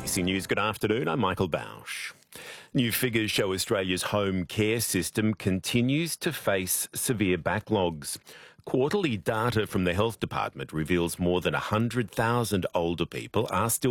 ABC News, good afternoon. I'm Michael Bausch. New figures show Australia's home care system continues to face severe backlogs. Quarterly data from the Health Department reveals more than 100,000 older people are still